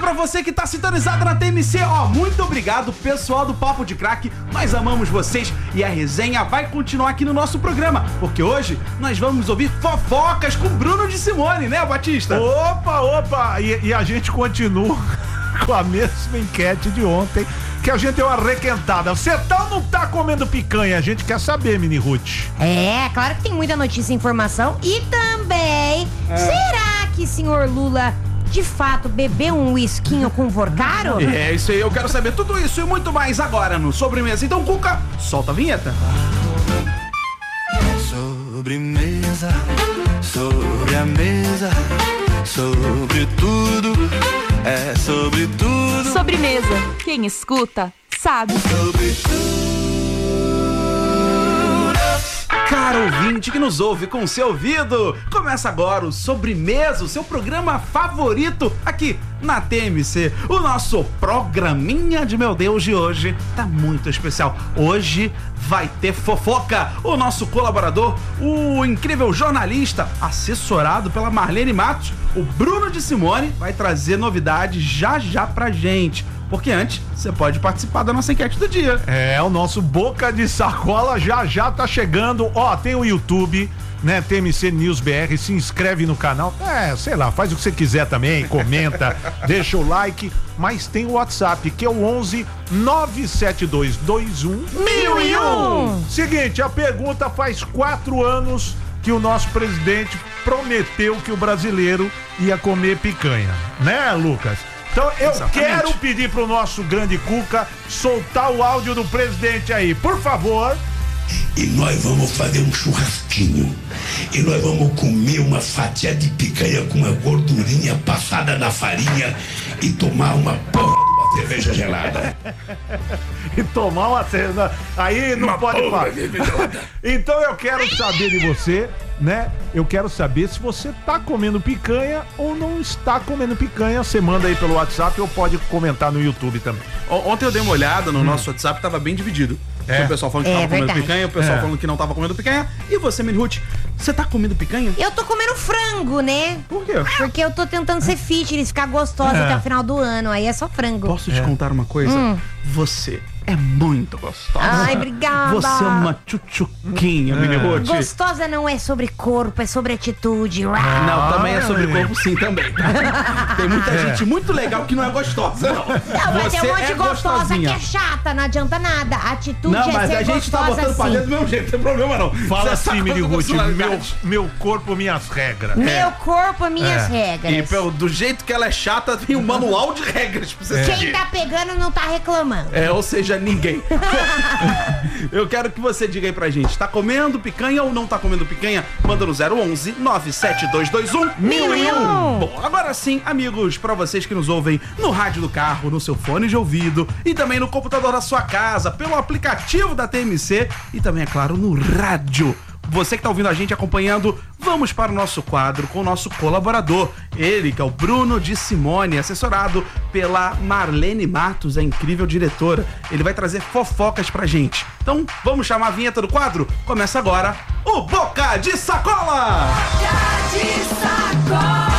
pra você que tá sintonizado na TMC, ó, muito obrigado, pessoal do Papo de Crack, nós amamos vocês e a resenha vai continuar aqui no nosso programa, porque hoje nós vamos ouvir fofocas com Bruno de Simone, né, Batista? Opa, e a gente continua com a mesma enquete de ontem, que a gente deu uma requentada. Você tá ou não tá comendo picanha? A gente quer saber, Mini Ruth. É, claro que tem muita notícia e informação. E também, será que senhor Lula de fato bebeu um whiskinho com Vorcaro? É isso aí, eu quero saber tudo isso e muito mais agora no Sobremesa. Então, Cuca, solta a vinheta. Sobremesa, sobre a mesa, sobre tudo, é sobre tudo. Sobremesa, quem escuta sabe. Sobre tudo. Caro ouvinte que nos ouve com o seu ouvido, começa agora o Sobremesa, o seu programa favorito aqui na TMC. O nosso programinha de meu Deus de hoje tá muito especial. Hoje vai ter fofoca. O nosso colaborador, o incrível jornalista, assessorado pela Marlene Matos, o Bruno de Simone, vai trazer novidades já pra gente. Porque antes, você pode participar da nossa enquete do dia. É, o nosso Boca de Sacola já tá chegando. Ó, tem o YouTube, né, TMC News BR, se inscreve no canal. Sei lá, faz o que você quiser também, comenta, deixa o like. Mas tem o WhatsApp, que é o 11 97221 1001. Seguinte, a pergunta: faz 4 anos que o nosso presidente prometeu que o brasileiro ia comer picanha, né, Lucas? Então eu quero pedir pro nosso grande Cuca soltar o áudio do presidente aí, por favor. E nós vamos fazer um churrasquinho. E nós vamos comer uma fatia de picanha com uma gordurinha passada na farinha e tomar uma porra de uma cerveja gelada. E tomar uma cerveja. Aí não uma pode falar. Então eu quero saber de você, né? Eu quero saber se você tá comendo picanha ou não está comendo picanha. Você manda aí pelo WhatsApp ou pode comentar no YouTube também. Ontem eu dei uma olhada no nosso WhatsApp, tava bem dividido. O pessoal falando que tava comendo picanha, o pessoal falando que não tava comendo picanha. E você, Mini Ruth, você tá comendo picanha? Eu tô comendo frango, né? Por quê? Porque eu tô tentando ser fitness, ficar gostosa até o final do ano. Aí é só frango. Posso te contar uma coisa? Você é muito gostosa. Ai, obrigada. Você é uma tchutchuquinha, Mini Ruth. Gostosa não é sobre corpo, é sobre atitude. Não, também é sobre corpo, sim, também. Tem muita gente muito legal que não é gostosa, não. Não, mas tem um monte de gostosa que é chata, não adianta nada. A atitude não, mas a gente tá botando pra dentro do mesmo jeito, não tem problema não. Fala assim, Mini Ruth, meu corpo, minhas regras. Meu corpo, minhas regras. E do jeito que ela é chata, tem um manual de regras pra você seguir. Quem tá pegando não tá reclamando. Ou seja, ninguém. Eu quero que você diga aí pra gente, tá comendo picanha ou não tá comendo picanha? Manda no 011 97221 1001. Bom, agora sim, amigos, pra vocês que nos ouvem no rádio do carro, no seu fone de ouvido e também no computador da sua casa, pelo aplicativo da TMC e também, é claro, no rádio. Você que tá ouvindo a gente, acompanhando, vamos para o nosso quadro com o nosso colaborador. Ele, que é o Bruno de Simone, assessorado pela Marlene Matos, a incrível diretora. Ele vai trazer fofocas pra gente. Então, vamos chamar a vinheta do quadro? Começa agora o Boca de Sacola! Boca de Sacola!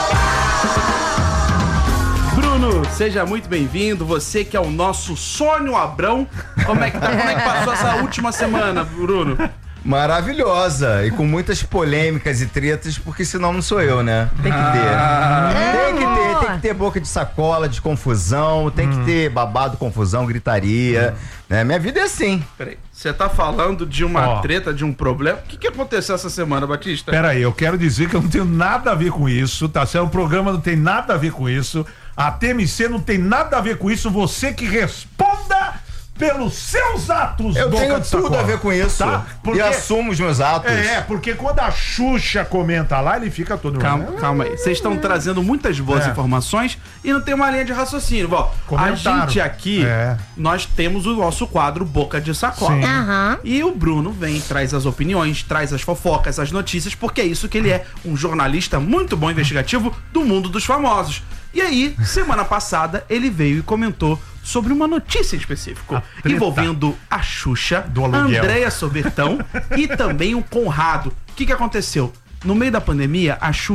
Bruno, seja muito bem-vindo. Você que é o nosso Sônio Abrão. Como é que tá? Como é que passou essa última semana, Bruno? Maravilhosa e com muitas polêmicas e tretas, porque senão não sou eu, né? Tem que ter. Tem que ter boca de sacola, de confusão, tem que ter babado, confusão, gritaria, né? Minha vida é assim. Peraí, você tá falando de uma treta, de um problema? O que aconteceu essa semana, Batista? Peraí, eu quero dizer que eu não tenho nada a ver com isso, tá certo? O programa não tem nada a ver com isso, a TMC não tem nada a ver com isso, você que responda pelos seus atos. Eu tenho tudo a ver com isso, tá? Porque... E assumo os meus atos. Porque quando a Xuxa comenta lá, ele fica todo... Calma aí. Vocês estão trazendo muitas boas informações e não tem uma linha de raciocínio. Bom, a gente aqui, nós temos o nosso quadro Boca de Sacola. E o Bruno vem, traz as opiniões, traz as fofocas, as notícias, porque é isso que ele é, um jornalista muito bom, investigativo do mundo dos famosos. E aí, semana passada, ele veio e comentou sobre uma notícia em específico, envolvendo a Xuxa, a Andréia Sobertão e também o Conrado. O que aconteceu? No meio da pandemia, a Xuxa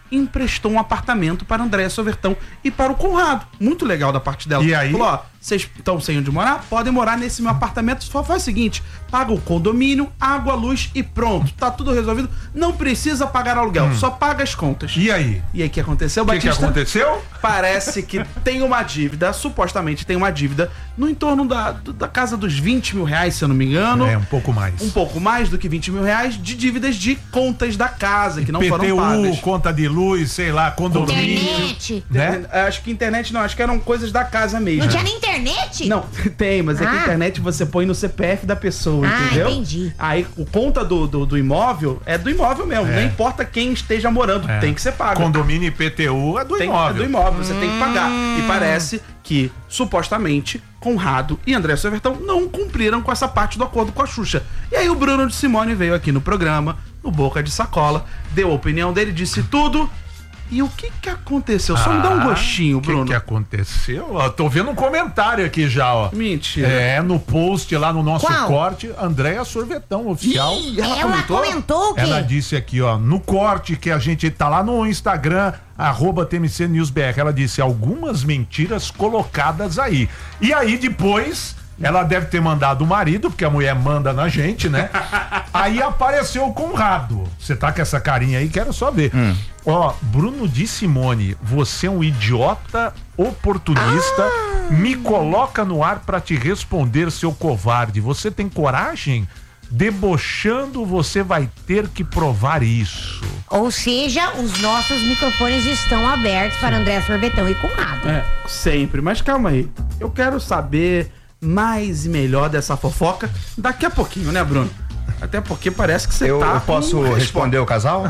emprestou um apartamento para Andréa Sovertão e para o Conrado. Muito legal da parte dela. E aí? Falou, ó, vocês estão sem onde morar? Podem morar nesse meu apartamento. Só faz o seguinte, paga o condomínio, água, luz e pronto. Tá tudo resolvido. Não precisa pagar aluguel, só paga as contas. E aí? E aí, o que aconteceu, O que Batista? aconteceu? Parece que tem uma dívida, supostamente tem uma dívida, no entorno da casa dos 20 mil reais, se eu não me engano. É, um pouco mais. Um pouco mais do que 20 mil reais de dívidas de contas da casa, que não foram pagas. PTU, conta de luz, sei lá, condomínio. Internet. Né? Acho que internet não, acho que eram coisas da casa mesmo. Não tinha nem internet? Não, tem, mas é que a Ah. internet você põe no CPF da pessoa, Ah, entendeu? entendi. Aí o conta do imóvel é do imóvel mesmo, É. não importa quem esteja morando, É. tem que ser pago. Condomínio e PTU é do É imóvel. do imóvel, você tem que pagar. E parece que, supostamente, Conrado e André Sovertão não cumpriram com essa parte do acordo com a Xuxa. E aí o Bruno de Simone veio aqui no programa, no Boca de Sacola, deu a opinião dele, disse tudo. E o que aconteceu? Só me dá um gostinho, Bruno. O que aconteceu? Ó, tô vendo um comentário aqui já, ó. Mentira. É, no post lá no nosso Qual? corte, Andréa Sorvetão, oficial. Ih, Ela comentou o quê? Ela disse aqui, ó, no corte que a gente tá lá no Instagram, @TMC News BR, ela disse algumas mentiras colocadas aí. E aí depois, ela deve ter mandado o marido, porque a mulher manda na gente, né? Aí apareceu o Conrado. Você tá com essa carinha aí, quero só ver. Ó, Bruno de Simone, você é um idiota oportunista, me coloca no ar pra te responder, seu covarde. Você tem coragem? Debochando, você vai ter que provar isso. Ou seja, os nossos microfones estão abertos para André Sorvetão e Conrado. É, sempre. Mas calma aí. Eu quero saber mais e melhor dessa fofoca daqui a pouquinho, né, Bruno? Até porque parece que você Eu tá posso com responder o casal?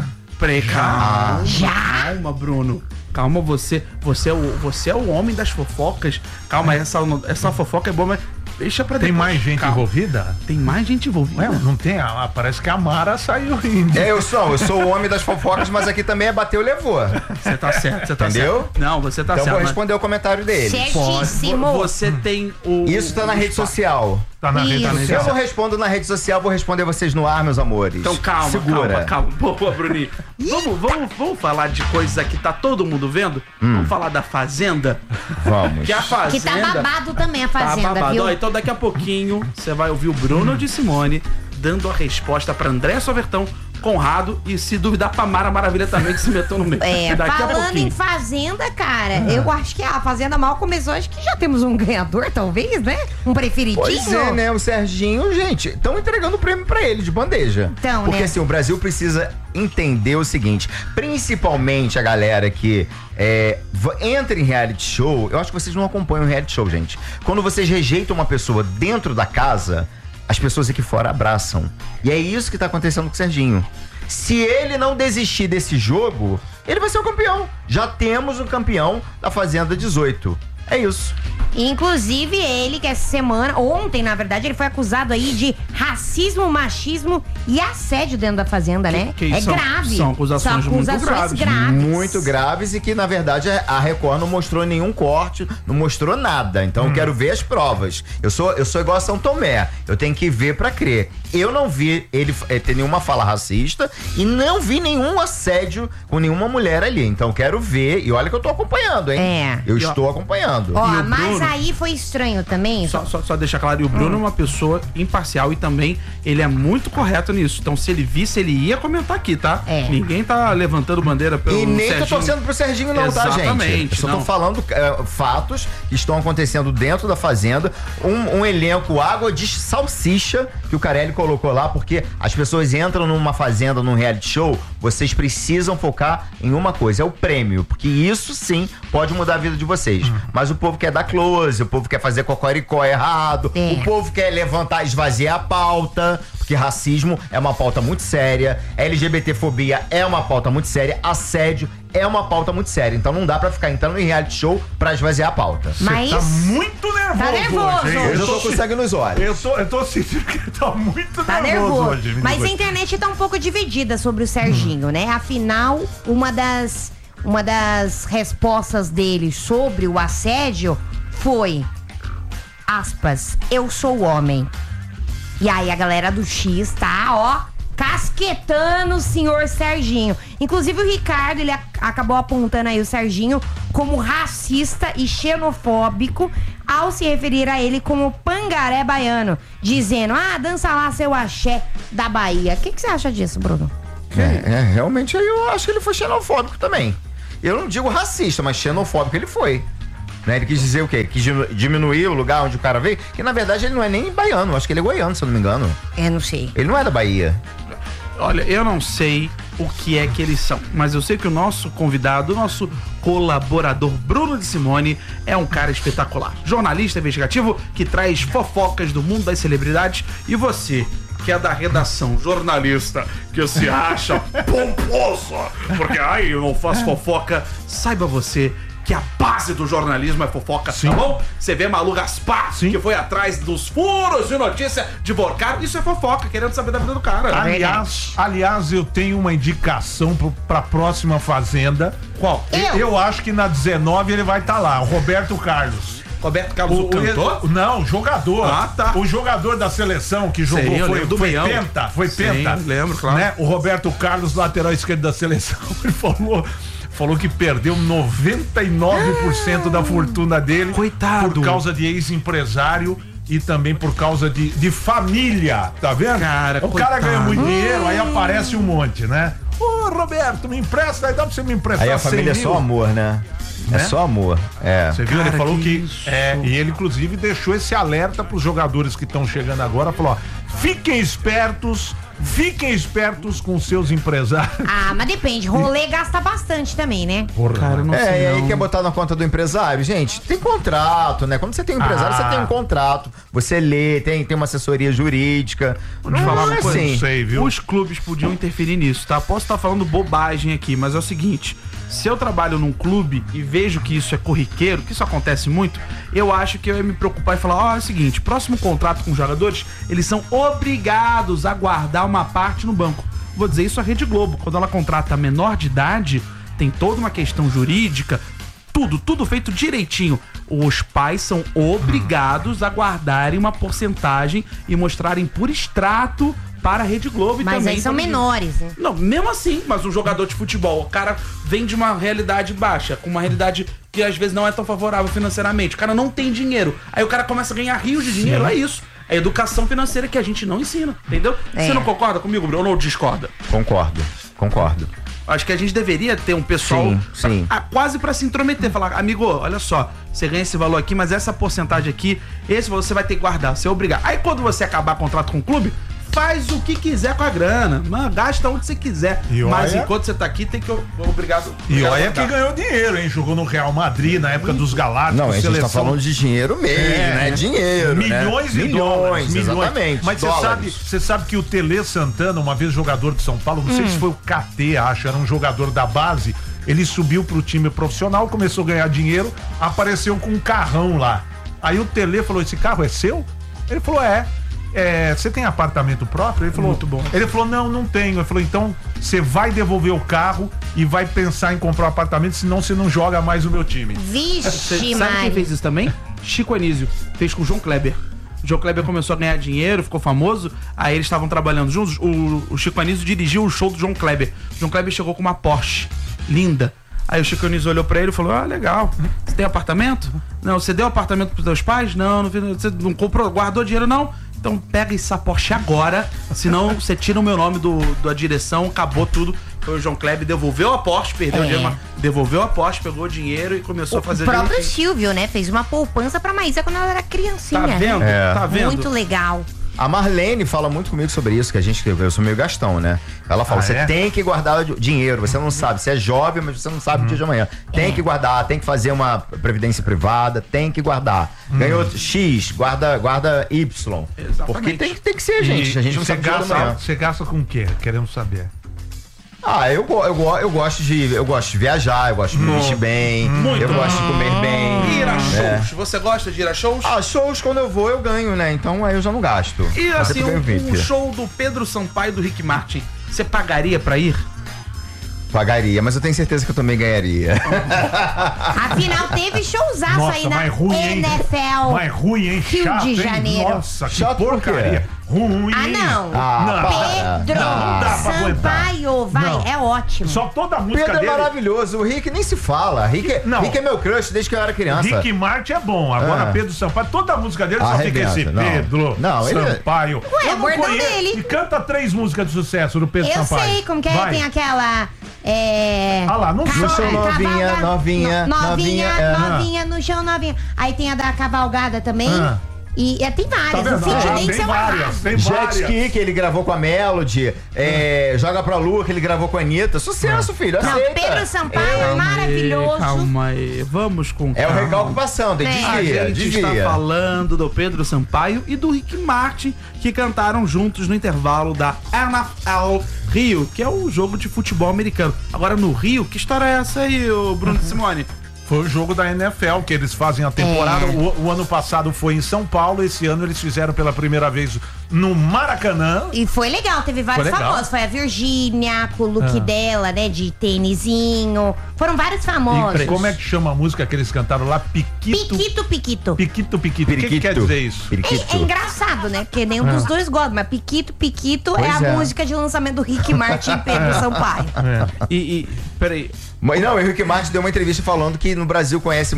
Calma. Já? Calma, Bruno. Calma, você é o homem das fofocas. Calma, essa fofoca é boa, mas deixa pra Tem depois. mais gente Calma. envolvida? Tem mais gente envolvida? Ué, não tem? Parece que a Mara saiu rindo. Eu sou o homem das fofocas, mas aqui também é bateu, levou. Você tá certo, você tá Entendeu? certo. Não, você tá Então eu certo. vou mas responder o comentário dele. Certíssimo. você tem o... Isso tá na rede social. Tá na rede Isso. Se eu social. não respondo na rede social, vou responder vocês no ar, meus amores. Então calma, Segura. calma. Boa, Bruninho. Vamos falar de coisas que tá todo mundo vendo? Vamos falar da Fazenda? Vamos. Que a Que Fazenda... tá babado também a Fazenda, Tá babado. viu? Ó, então daqui a pouquinho você vai ouvir o Bruno de Simone dando a resposta pra André Sovertão, Conrado e, se duvidar, pra Mara Maravilha também, que se meteu no meio. É, Daqui a falando pouquinho. em Fazenda, cara, eu acho que a Fazenda mal começou, acho que já temos um ganhador, talvez, né? Um preferidinho. Pois é, né? O Serginho, gente, estão entregando o prêmio pra ele de bandeja. Então, Porque né? assim, o Brasil precisa entender o seguinte, principalmente a galera que entra em reality show, eu acho que vocês não acompanham o reality show, gente. Quando vocês rejeitam uma pessoa dentro da casa, as pessoas aqui fora abraçam. E é isso que tá acontecendo com o Serginho. Se ele não desistir desse jogo, ele vai ser o campeão. Já temos um campeão da Fazenda 18. É isso. Inclusive, ele que essa semana, ontem, na verdade, ele foi acusado aí de racismo, machismo e assédio dentro da Fazenda, né? que é são- grave. são acusações muito graves. Muito graves e que, na verdade, a Record não mostrou nenhum corte, não mostrou nada. Então, eu quero ver as provas. Eu sou igual a São Tomé. Eu tenho que ver pra crer. Eu não vi ele ter nenhuma fala racista e não vi nenhum assédio com nenhuma mulher ali. Então, quero ver. E olha que eu tô acompanhando, hein? É. Eu E, ó, estou acompanhando. Ó, E o mas Bruno? aí foi estranho também. Só deixar claro, e o Bruno é uma pessoa imparcial e também ele é muito correto nisso. Então, se ele visse, ele ia comentar aqui, tá? É. Ninguém tá levantando bandeira pelo E nem tô Serginho. torcendo pro Serginho não, tá, gente? Exatamente, Eu só tô não. falando fatos que estão acontecendo dentro da Fazenda. Um elenco água de salsicha que o Carelli colocou lá, porque as pessoas entram numa Fazenda, num reality show, vocês precisam focar em uma coisa, é o prêmio, porque isso sim pode mudar a vida de vocês. Mas o povo quer dar close, o povo quer fazer cocoricó errado, É. o povo quer levantar, esvaziar a pauta, porque racismo é uma pauta muito séria, LGBTfobia é uma pauta muito séria, assédio é uma pauta muito séria. Então não dá pra ficar entrando em reality show pra esvaziar a pauta. Mas Tá muito nervoso. Tá nervoso hoje, hein? Hoje eu tô com sangue nos olhos. Eu tô sentindo que ele tá muito tá nervoso, nervoso. hoje. menino. Mas a internet tá um pouco dividida sobre o Serginho, né? Afinal, uma das respostas dele sobre o assédio foi, aspas, eu sou homem. E aí a galera do X tá, ó, encasquetando o senhor Serginho. Inclusive o Ricardo, ele acabou apontando aí o Serginho como racista e xenofóbico ao se referir a ele como pangaré baiano, dizendo, dança lá seu axé da Bahia. O que você acha disso, Bruno? Realmente aí eu acho que ele foi xenofóbico também. Eu não digo racista, mas xenofóbico ele foi. Né? Ele quis dizer o quê? Quis diminuir o lugar onde o cara veio, que na verdade ele não é nem baiano, acho que ele é goiano, se eu não me engano. Não sei. Ele não é da Bahia. Olha, eu não sei o que é que eles são, mas eu sei que o nosso convidado, o nosso colaborador Bruno de Simone é um cara espetacular. Jornalista investigativo que traz fofocas do mundo das celebridades. E você, que é da redação, jornalista, que se acha pomposo, porque eu não faço fofoca, saiba você que a base do jornalismo é fofoca, tá bom? Você vê Malu Gaspar, que foi atrás dos furos de notícia de Vorcaro, isso é fofoca, querendo saber da vida do cara. Aliás, eu tenho uma indicação pra próxima Fazenda. Qual? Eu acho que na 19 ele vai estar lá, o Roberto Carlos. Roberto Carlos, o cantor? Não, jogador. Tá. O jogador da seleção que jogou foi penta. Lembro, claro. Né? O Roberto Carlos, lateral esquerdo da seleção, ele falou que perdeu 99% da fortuna dele. Coitado. Por causa de ex-empresário e também por causa de família, tá vendo? Cara, cara ganha muito dinheiro, aí aparece um monte, né? Ô, Roberto, me empresta, aí dá pra você me emprestar. Aí a família é só amor, né? É só amor. Você viu? Ele falou que e ele inclusive deixou esse alerta pros jogadores que estão chegando agora, falou, ó, fiquem espertos com seus empresários. Mas depende, rolê gasta bastante também, né? Cara, não sei e aí quer botar na conta do empresário? Gente, tem contrato, né? Quando você tem um empresário, você tem um contrato, você lê, tem uma assessoria jurídica. Vou te falar uma coisa, não sei, viu? Os clubes podiam interferir nisso, tá? Posso estar falando bobagem aqui, mas é o seguinte, se eu trabalho num clube e vejo que isso é corriqueiro, que isso acontece muito, eu acho que eu ia me preocupar e falar, é o seguinte, próximo contrato com os jogadores, eles são obrigados a guardar uma parte no banco. Vou dizer isso à Rede Globo, quando ela contrata menor de idade, tem toda uma questão jurídica, tudo feito direitinho. Os pais são obrigados a guardarem uma porcentagem e mostrarem por extrato para a Rede Globo e mas também... Mas aí são menores, né? Não, mesmo assim, mas um jogador de futebol, o cara vem de uma realidade baixa, com uma realidade que às vezes não é tão favorável financeiramente. O cara não tem dinheiro. Aí o cara começa a ganhar rios de dinheiro, é isso. É educação financeira que a gente não ensina, entendeu? Você não concorda comigo, Bruno, ou discorda? Concordo. Acho que a gente deveria ter um pessoal sim. Quase pra se intrometer, falar, amigo, olha só, você ganha esse valor aqui, mas essa porcentagem aqui, esse valor você vai ter que guardar, você é obrigado. Aí quando você acabar o contrato com o clube, faz o que quiser com a grana, gasta onde você quiser. Mas enquanto você tá aqui, tem que obrigado. E olha que ganhou dinheiro, hein? Jogou no Real Madrid na época dos Galácticos. Não, a gente tá falando de dinheiro mesmo, né? Dinheiro, milhões né? de dólares. Exatamente. Mas você sabe que o Tele Santana, uma vez jogador de São Paulo, não sei se foi o KT, acho, era um jogador da base, ele subiu pro time profissional, começou a ganhar dinheiro, apareceu com um carrão lá. Aí o Tele falou, esse carro é seu? Ele falou, você tem apartamento próprio? Ele falou, muito bom. Ele falou, não tenho. Ele falou, então você vai devolver o carro e vai pensar em comprar um apartamento, senão você não joga mais o meu time. Vixe, sabe quem fez isso também? Chico Anísio. Fez com o João Kleber. O João Kleber começou a ganhar dinheiro, ficou famoso, aí eles estavam trabalhando juntos. O Chico Anísio dirigiu o show do João Kleber. O João Kleber chegou com uma Porsche linda. Aí o Chico Anísio olhou pra ele e falou, legal, você tem apartamento? Não, você deu apartamento pros teus pais? Não, você não comprou, guardou dinheiro? Não. Então pega essa Porsche agora, senão você tira o meu nome da direção, acabou tudo. Foi o João Kleber, devolveu a Porsche, perdeu o dinheiro, mas devolveu a Porsche, pegou o dinheiro e começou a fazer... O próprio Silvio, né, fez uma poupança pra Maísa quando ela era criancinha. Tá vendo? Tá vendo? Muito legal. A Marlene fala muito comigo sobre isso, que eu sou meio gastão, né? Ela fala, você tem que guardar dinheiro, você não sabe, você é jovem, mas você não sabe o dia de amanhã. Tem que guardar, tem que fazer uma previdência privada, tem que guardar. Ganhou X, guarda Y. Exatamente. Porque tem que ser, gente. A gente não sabe o dia de amanhã. Você gasta com o quê? Queremos saber. Eu gosto de viajar, eu gosto de me vestir bem, eu gosto de comer bem. Ir a shows, você gosta de ir a shows? Shows quando eu vou eu ganho, né? Então aí eu já não gasto. E assim, um show do Pedro Sampaio e do Rick Martin, você pagaria pra ir? Pagaria, mas eu tenho certeza que eu também ganharia. Afinal, teve showzaço Nossa, aí na mas ruim, hein? NFL. Mas ruim, hein? Rio Chato, de hein? Janeiro. Nossa, que Chato por quê? porcaria. Ruim, Ah, hein? não. Pedro Não dá pra aguentar. Sampaio, vai, Não. é ótimo. Só toda a música Pedro é dele... maravilhoso, o Rick nem se fala. Rick é meu crush desde que eu era criança. Rick Martin é bom, agora Ah. Pedro Sampaio, toda a música dele só fica esse Arrebenta, não. Pedro Não, ele- Sampaio. Ué, Eu não bordão conheço. dele. E canta 3 músicas de sucesso do Pedro Eu Sampaio. sei como que é, Vai. tem aquela... Ah lá, não No show novinha, novinha, novinha, é. novinha, no show novinha. Aí tem a da cavalgada também. Ah. E tem Tá várias. vendo? O Fit Dance Tem é um várias, arraso. tem Jet várias. Ski, que ele gravou com a Melody. Joga pra Lua, que ele gravou com a Anitta. Sucesso, filho. Não, Aceita. Pedro Sampaio é maravilhoso. Calma aí, vamos com É o calma. recalque passando, É. A desvia, gente desvia. está falando do Pedro Sampaio e do Rick Martin, que cantaram juntos no intervalo da NFL Rio, que é o jogo de futebol americano. Agora no Rio, que história é essa aí, ô Bruno Simone? Foi o jogo da NFL que eles fazem a temporada. É. O ano passado foi em São Paulo, esse ano eles fizeram pela primeira vez no Maracanã. E foi legal, teve vários Foi legal. famosos. Foi a Virgínia, com o look dela, né, de tênisinho. Foram vários famosos. E como é que chama a música que eles cantaram lá? Piquito. Piquito, piquito. Piquito, piquito. O que quer dizer isso? É engraçado, né? Porque nenhum dos dois gosta, mas Piquito, Piquito é Pois a é. música de lançamento do Rick Martin e Pedro Sampaio. Peraí. Mas não, o Rick Martin deu uma entrevista falando que no Brasil conhece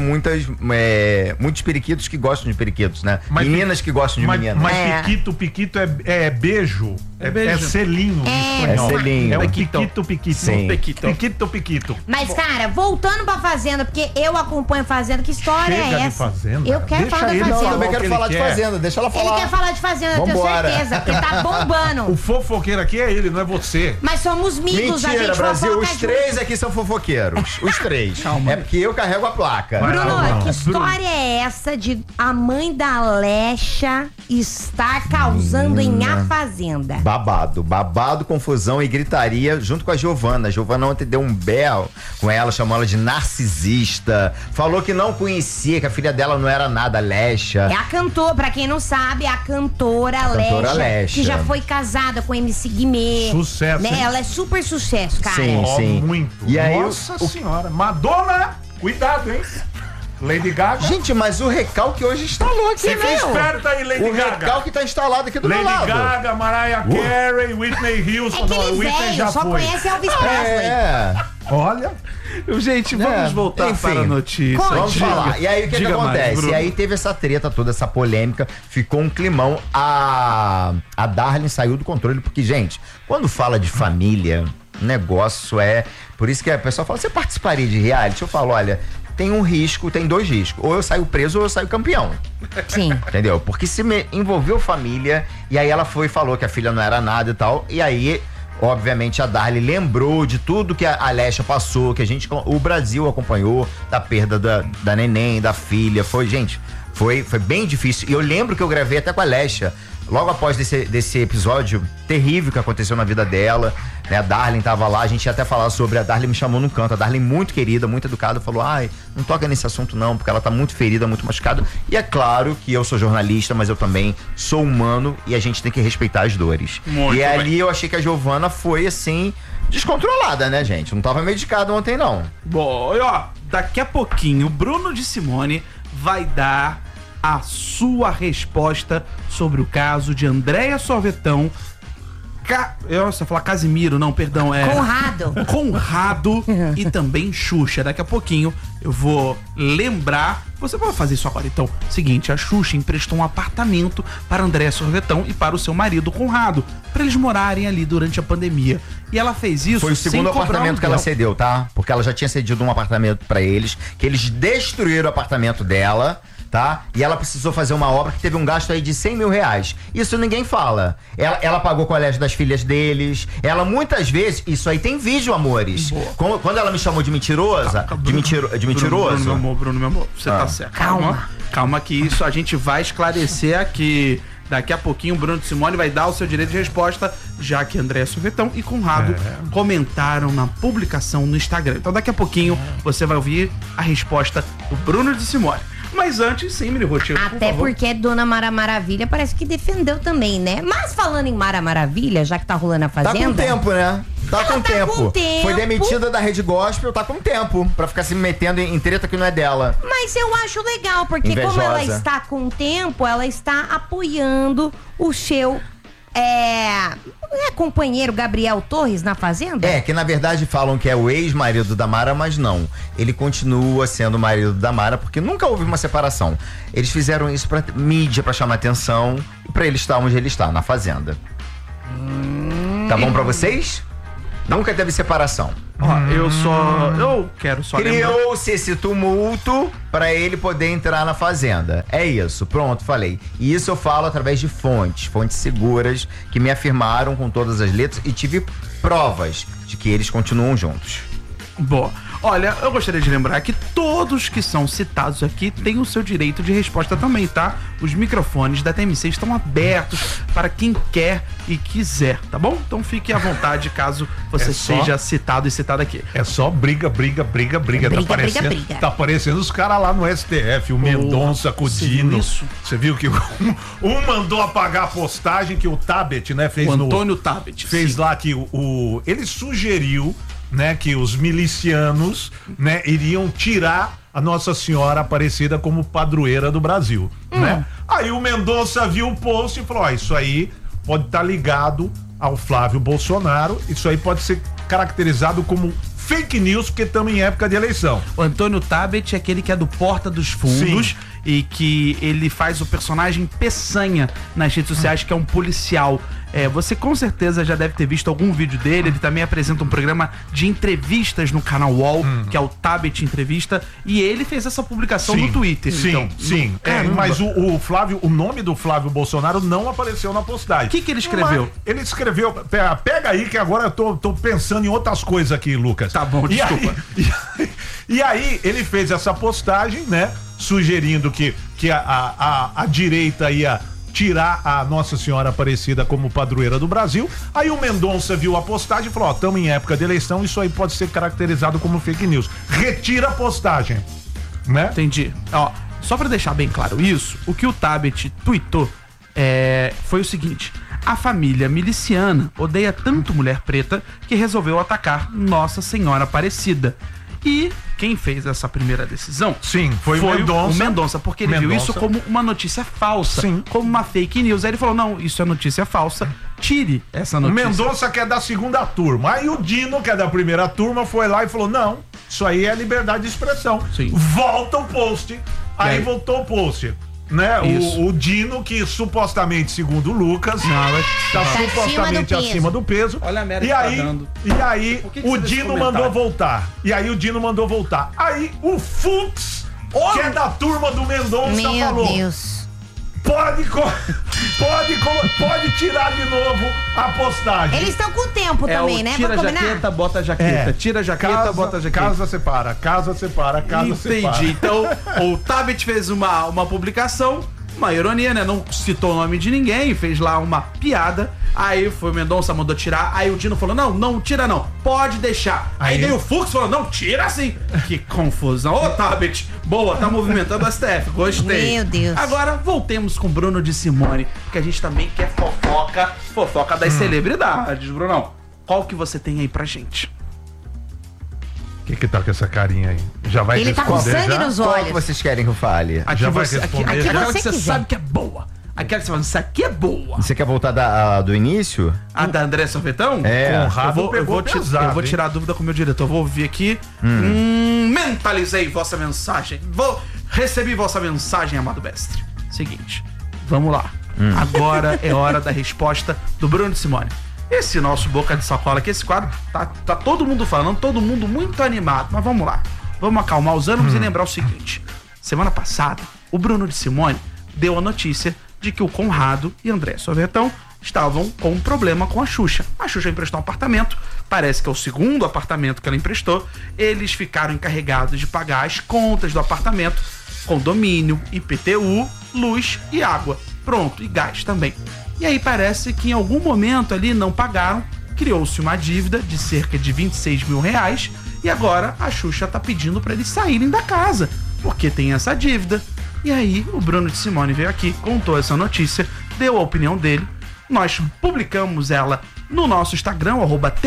muitos periquitos que gostam de periquitos, né? Meninas que gostam de meninas. Mas É. Piquito é beijo. É beijo. selinho em espanhol. É selinho. É um Piquito. piquito. Sim. Piquito. Mas, cara, voltando pra Fazenda, porque eu acompanho Fazenda, que história Chega é de essa? Fazenda. Eu quero Deixa falar da ele Não, eu Fazenda. também o quero que falar ele de quer. Fazenda, deixa ela Ele falar. quer falar de Fazenda, eu tenho Vambora. certeza, porque tá bombando. O fofoqueiro aqui é ele, não é você. Mas somos amigos, a Mentira, gente Brasil, fofoca os junto. 3 aqui são fofoqueiros. Os 3. Calma. É porque eu carrego a placa. Vai. Bruno, Não, que história é essa de a mãe da Alexa estar causando em A Fazenda? Babado, confusão e gritaria junto com a Giovana. A Giovana ontem deu um berro com ela, chamou ela de narcisista. Falou que não conhecia, que a filha dela não era nada, Alexa. É a cantora, pra quem não sabe, a cantora Cantora Alexa, Alexa. que já foi casada com MC Guimê. Sucesso, Né? hein? Ela é super sucesso, cara. Sim. Ó, muito. E aí, Nossa senhora. Madonna, cuidado, hein? Lady Gaga. Gente, mas o recalque hoje instalou aqui, Fica meu. esperto aí, Lady O Gaga. recalque tá instalado aqui do meu Lady lado. Gaga, Mariah Carey, Whitney Houston. É Não, aquele Whitney já velho, só foi. conhece Elvis Presley. É. Olha. Gente, vamos voltar enfim. para a notícia. Conte. Vamos Diga. falar. E aí o que Diga mais, acontece? Bruno. E aí teve essa treta toda, essa polêmica, ficou um climão. A Darlene saiu do controle, porque, gente, quando fala de família, o negócio é. Por isso que a pessoa fala: você participaria de reality? Eu falo: olha, tem um risco, tem 2 riscos. Ou eu saio preso ou eu saio campeão. Sim. Entendeu? Porque se me envolveu família, e aí ela falou que a filha não era nada e tal, e aí, obviamente, a Darly lembrou de tudo que a Alexa passou, que o Brasil acompanhou, da perda da neném, da filha, foi bem difícil. E eu lembro que eu gravei até com a Alexa, logo após desse episódio terrível que aconteceu na vida dela, né? A Darlene tava lá, a gente ia até falar sobre, a Darlene me chamou num canto, a Darlene muito querida, muito educada, falou: ai, não toca nesse assunto não, porque ela tá muito ferida, muito machucada. E é claro que eu sou jornalista, mas eu também sou humano e a gente tem que respeitar as dores. Muito e bem. ali eu achei que a Giovana foi assim, descontrolada, né, gente? Não tava medicada ontem, não. Bom, e ó, daqui a pouquinho, Bruno de Simone vai dar a sua resposta sobre o caso de Andréia Sorvetão. Eu ia falar Casimiro, não, perdão, é Conrado e também Xuxa. Daqui a pouquinho eu vou lembrar. Você vai fazer isso agora, então. Seguinte, a Xuxa emprestou um apartamento para Andréia Sorvetão e para o seu marido Conrado, para eles morarem ali durante a pandemia. E ela fez isso. Foi o segundo sem cobrar apartamento que ela aluguel. cedeu, tá? Porque ela já tinha cedido um apartamento pra eles, que eles destruíram o apartamento dela, tá? E ela precisou fazer uma obra que teve um gasto aí de 100 mil reais. Isso ninguém fala. Ela pagou o colégio das filhas deles. Ela muitas vezes, isso aí tem vídeo, amores. Quando ela me chamou de mentirosa, de mentiroso. Bruno, meu amor, você tá certo. Calma que isso a gente vai esclarecer aqui. Daqui a pouquinho o Bruno de Simone vai dar o seu direito de resposta, já que Andréia Sorvetão e Conrado comentaram na publicação no Instagram. Então daqui a pouquinho você vai ouvir a resposta do Bruno de Simone. Mas antes, sim, Miri Rotiero, por Até favor. porque Dona Mara Maravilha parece que defendeu também, né? Mas falando em Mara Maravilha, já que tá rolando a Tá Fazenda... com tempo, né? Tá com Ela tá tempo. com tempo. Foi demitida da Rede Gospel, tá com tempo. Pra ficar se metendo em treta que não é dela. Mas eu acho legal, porque como Invejosa. ela está com tempo, ela está apoiando o seu companheiro Gabriel Torres na Fazenda? É, que na verdade falam que é o ex-marido da Mara, mas não. Ele continua sendo o marido da Mara, porque nunca houve uma separação. Eles fizeram isso pra mídia, pra chamar atenção, e pra ele estar onde ele está, na Fazenda. Tá bom pra vocês? Nunca teve separação. Ó, eu quero só lembrar. Criou-se esse tumulto pra ele poder entrar na Fazenda. É isso, pronto, falei. E isso eu falo através de fontes seguras, que me afirmaram com todas as letras e tive provas de que eles continuam juntos. Boa. Olha, eu gostaria de lembrar que todos que são citados aqui têm o seu direito de resposta também, tá? Os microfones da TMC estão abertos para quem quer e quiser, tá bom? Então fique à vontade caso você seja citado e citado aqui. É só briga. Tá aparecendo os caras lá no STF, o Mendonça com o Dino. Você viu que um mandou apagar a postagem que o Tabet, né, fez o Antônio Tabet. Fez sim. lá que ele sugeriu, né, que os milicianos, né, iriam tirar a Nossa Senhora Aparecida como padroeira do Brasil, né? Aí o Mendonça viu o post e falou: isso aí pode estar ligado ao Flávio Bolsonaro, isso aí pode ser caracterizado como fake news, porque estamos em época de eleição. O Antônio Tabet é aquele que é do Porta dos Fundos. Sim. E que ele faz o personagem Peçanha nas redes sociais, que é um policial. Você com certeza já deve ter visto algum vídeo dele. Ele também apresenta um programa de entrevistas no canal UOL, que é o Tabet Entrevista. E ele fez essa publicação no Twitter. Sim. Mas o Flávio, o nome do Flávio Bolsonaro não apareceu na postagem. O que ele escreveu? Ele escreveu. Pega aí que agora eu tô pensando em outras coisas aqui, Lucas. Tá bom, desculpa. E aí ele fez essa postagem, né? Sugerindo que a direita ia tirar a Nossa Senhora Aparecida como padroeira do Brasil. Aí o Mendonça viu a postagem e falou: estamos em época de eleição, isso aí pode ser caracterizado como fake news. Retira a postagem, né? Entendi. Ó, só pra deixar bem claro isso, o que o Tabet tweetou foi o seguinte: a família miliciana odeia tanto mulher preta que resolveu atacar Nossa Senhora Aparecida. E quem fez essa primeira decisão foi o Mendonça, porque ele viu isso como uma notícia falsa, como uma fake news. Aí ele falou: não, isso é notícia falsa, tire essa notícia. O Mendonça quer da segunda turma. Aí o Dino, que é da primeira turma, foi lá e falou: não, isso aí é liberdade de expressão. Volta o post. Aí voltou o post. Né? O Dino, que supostamente, segundo o Lucas, tá supostamente acima do peso. Olha a merda e aí, tá dando. E aí, o Dino mandou voltar. Aí o Fux, que é da turma do Mendonça, falou: Meu Deus. Pode tirar de novo a postagem. Eles estão com tempo também, né? Tira a jaqueta, bota a jaqueta. Tira a jaqueta, bota a jaqueta. Casa separa. Entendi. Então, o Tabet fez uma publicação, uma ironia, né? Não citou o nome de ninguém, fez lá uma piada. Aí foi o Mendonça, mandou tirar. Aí o Dino falou: não tira não, pode deixar. Aí veio o Fux e falou: não, tira sim. Que confusão. Ô, Tabet, boa, tá movimentando o STF, gostei. Meu Deus. Agora, voltemos com Bruno de Simone, porque a gente também quer fofoca das celebridades, Brunão. Qual que você tem aí pra gente? Que tá com essa carinha aí? Já vai Ele responder? Tá com sangue já? nos Qual olhos. que vocês querem que eu fale? Já vai responder? Aquela que você você quiser. sabe que é boa. Aquela que você fala: isso aqui é boa. Você quer voltar do início? A da André Sorvetão? Conrado eu vou pesado, tirar a dúvida com o meu diretor. Vou ouvir aqui. Mentalizei vossa mensagem. Recebi vossa mensagem, amado mestre. Seguinte, vamos lá. Agora é hora da resposta do Bruno de Simone. Esse nosso Boca de Sacola aqui, esse quadro, tá todo mundo falando, todo mundo muito animado. Mas vamos lá. Vamos acalmar os ânimos e lembrar o seguinte. Semana passada, o Bruno de Simone deu a notícia de que o Conrado e André Sorvetão estavam com um problema com a Xuxa. A Xuxa emprestou um apartamento, parece que é o segundo apartamento que ela emprestou. Eles ficaram encarregados de pagar as contas do apartamento, condomínio, IPTU, luz e água. Pronto, e gás também. E aí parece que em algum momento ali não pagaram, criou-se uma dívida de cerca de 26 mil reais e agora a Xuxa tá pedindo para eles saírem da casa, porque tem essa dívida. E aí o Bruno de Simone veio aqui, contou essa notícia, deu a opinião dele, nós publicamos ela no nosso Instagram,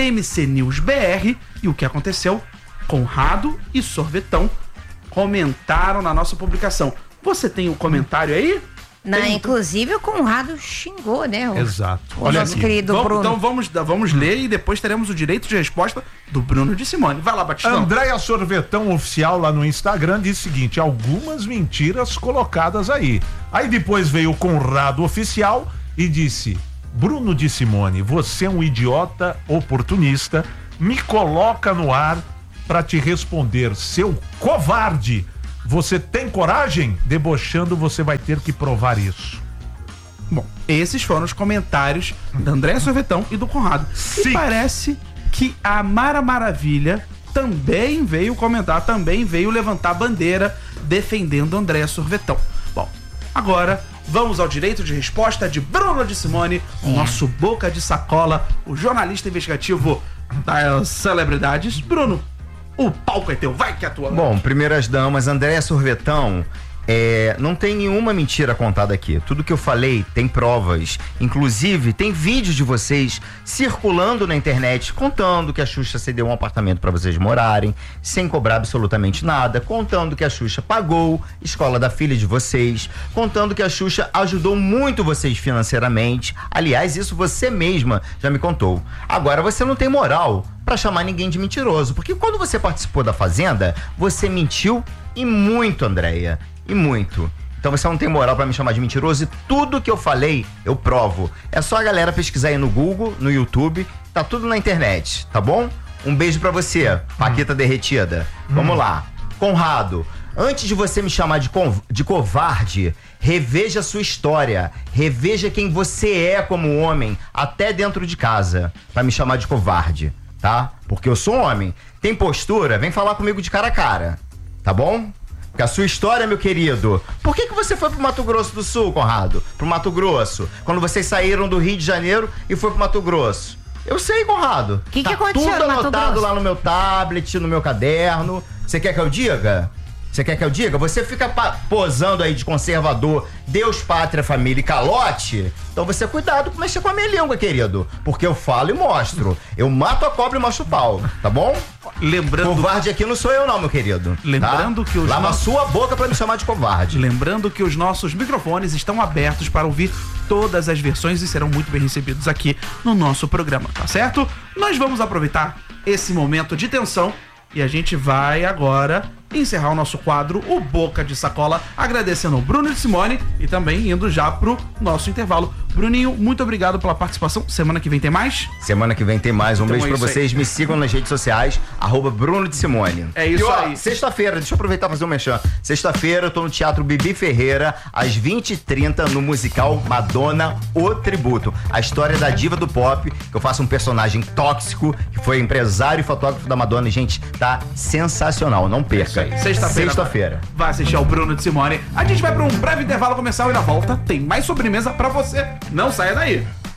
@TMCNewsBR. E o que aconteceu? Conrado e Sorvetão comentaram na nossa publicação. Você tem um comentário aí? Inclusive o Conrado xingou, né? Exato. Olha nosso querido Bruno. Então vamos ler e depois teremos o direito de resposta do Bruno de Simone. Vai lá, Batistão. Andréia Sorvetão Oficial lá no Instagram diz o seguinte: algumas mentiras colocadas aí. Aí depois veio o Conrado Oficial e disse: Bruno de Simone, você é um idiota oportunista, me coloca no ar pra te responder, seu covarde. Você tem coragem? Debochando, você vai ter que provar isso. Bom, esses foram os comentários da Andréia Sorvetão e do Conrado. Sim. E parece que a Mara Maravilha também veio comentar, também veio levantar a bandeira defendendo a Andréia Sorvetão. Bom, agora vamos ao direito de resposta de Bruno de Simone, o nosso boca de sacola, o jornalista investigativo das celebridades. Bruno, o palco é teu, vai que é tua. Bom, primeiras damas, Andréia Sorvetão, não tem nenhuma mentira contada aqui. Tudo que eu falei tem provas. Inclusive, tem vídeos de vocês circulando na internet contando que a Xuxa cedeu um apartamento para vocês morarem, sem cobrar absolutamente nada, contando que a Xuxa pagou a escola da filha de vocês, contando que a Xuxa ajudou muito vocês financeiramente. Aliás, isso você mesma já me contou. Agora, você não tem moral pra chamar ninguém de mentiroso, porque quando você participou da Fazenda, você mentiu e muito, Andréia, e muito. Então você não tem moral pra me chamar de mentiroso e tudo que eu falei, eu provo. É só a galera pesquisar aí no Google, no YouTube, tá tudo na internet, tá bom? Um beijo pra você, Paquita derretida. Vamos lá. Conrado, antes de você me chamar de covarde, reveja a sua história, reveja quem você é como homem, até dentro de casa, pra me chamar de covarde. Tá? Porque eu sou homem. Tem postura? Vem falar comigo de cara a cara. Tá bom? Porque a sua história, meu querido. Por que você foi pro Mato Grosso do Sul, Conrado? Pro Mato Grosso. Quando vocês saíram do Rio de Janeiro e foi pro Mato Grosso. Eu sei, Conrado. O que aconteceu tudo no Mato anotado Grosso? lá no meu tablet, no meu caderno. Você quer que eu diga? Você quer que eu diga? Você fica posando aí de conservador, Deus, pátria, família e calote. Então você cuidado com mexer com a minha língua, querido. Porque eu falo e mostro. Eu mato a cobra e mostro o pau, tá bom? Lembrando... Covarde aqui não sou eu não, meu querido. Lembrando que os Lava sua boca pra me chamar de covarde. Lembrando que os nossos microfones estão abertos para ouvir todas as versões e serão muito bem recebidos aqui no nosso programa, tá certo? Nós vamos aproveitar esse momento de tensão e a gente vai agora encerrar o nosso quadro, o Boca de Sacola, agradecendo ao Bruno de Simone e também indo já pro nosso intervalo. Bruninho, muito obrigado pela participação. Semana que vem tem mais? Semana que vem tem mais. Um Então beijo é pra isso aí. vocês. Me sigam nas redes sociais, @Bruno de Simone. É isso E, ó, aí. Sexta-feira, deixa eu aproveitar e fazer um merchan. Sexta-feira eu tô no Teatro Bibi Ferreira, às 20h30, no musical Madonna, O Tributo. A história da diva do pop, que eu faço um personagem tóxico, que foi empresário e fotógrafo da Madonna. E, gente, tá sensacional. Não perca. Sexta-feira. Vai assistir ao Bruno de Simone. A gente vai para um breve intervalo comercial e na volta tem mais sobremesa pra você. Não saia daí.